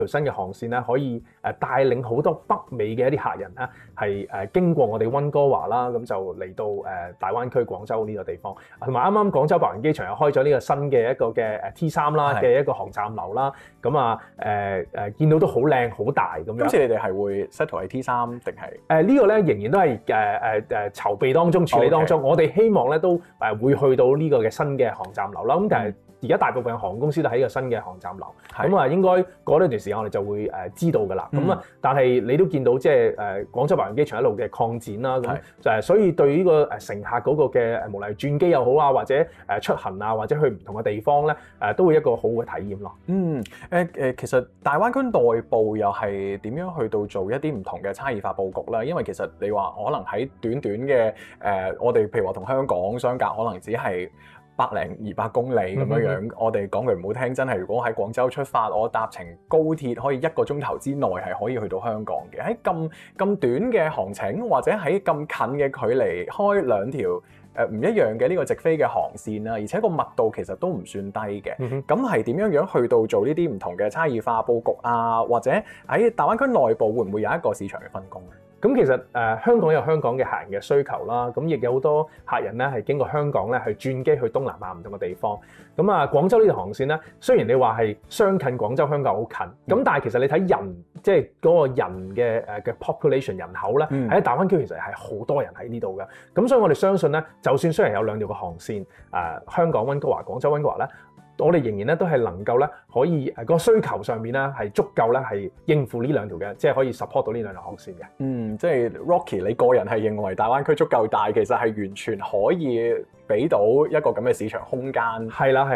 條新嘅航線咧，可以帶領好多北美嘅一啲客人咧，係經過我哋溫哥華啦，咁就嚟到大灣區廣州呢個地方，同埋啱啱廣州白雲機場又開咗呢個新嘅一個嘅T3啦嘅一個航站樓啦，咁見到都好靚好大咁樣。 今次你哋係會 settle 喺 T3定係？ 呢個咧仍然都係籌備當中、處理當中。我哋希望咧都會去到呢個嘅新嘅航站樓啦。咁但係而家大部分航空公司都喺個新嘅航站樓，咁應該過呢段時間我哋就會知道㗎啦。咁但係你都見到即係廣州白雲機場一路嘅擴展啦，咁就所以對呢個乘客嗰個嘅無論係轉機又好啊，或者出行啊，或者去唔同嘅地方咧，都會一個好嘅體驗咯。 其實大灣區內部又係點樣去到做一啲唔同嘅差異化佈局咧？因為其實你話可能喺短短嘅我哋譬如話同香港相隔可能只係100-200公里咁樣，我哋講句唔好聽，真係如果喺廣州出發，我搭乘高鐵可以1個鐘頭之內係可以去到香港嘅。喺咁短嘅航程，或者喺咁近嘅距離開2條唔一樣嘅呢個直飛嘅航線啦，而且個密度其實都唔算低嘅。咁係點樣去到做呢啲唔同嘅差異化佈局啊？或者喺大灣區內部會唔會有一個市場嘅分工咧？ 咁其實香港有香港嘅客人嘅需求啦，咁亦有好多客人咧係經過香港咧去轉機去東南亞唔同嘅地方。咁廣州呢條航線咧，雖然你話係相近廣州香港好近，咁但係其實你睇人即係嗰個人嘅population 人口咧，喺大灣區其實係好多人喺呢度嘅。咁所以我哋相信咧，就算雖然有2條嘅航線，香港溫哥華、廣州溫哥華咧，我哋仍然咧都係能夠咧可以個需求上面咧係足夠咧係應付呢2條嘅，即係可以 support 到呢2條航線嘅。 即係 Rocky，你個人係認為大灣區足夠大，其實係完全可以俾到一個咁嘅市場空間。 係啦。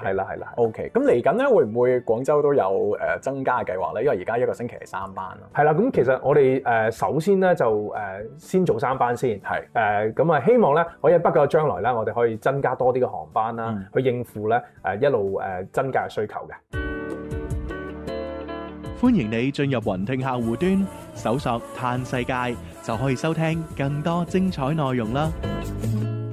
OK， 咁嚟緊咧會唔會廣州都有增加嘅計劃咧？因為而家1個星期係3班咯。 係啦，咁其實我哋首先咧就先做3班先。咁希望咧可以喺不久嘅將來咧，我哋可以增加多啲嘅航班啦，去應付咧一路增加嘅需求嘅。 歡迎你進入雲聽客戶端，搜索嘆世界，就可以收聽更多精彩內容啦。